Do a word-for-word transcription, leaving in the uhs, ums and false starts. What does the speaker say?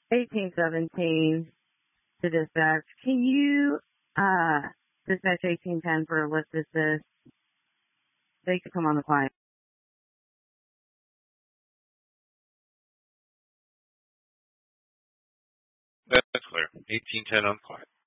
eighteen seventeen to dispatch. Can you uh, dispatch eighteen ten for a lift assist? They could come on the quiet. That's clear. eighteen ten on quiet.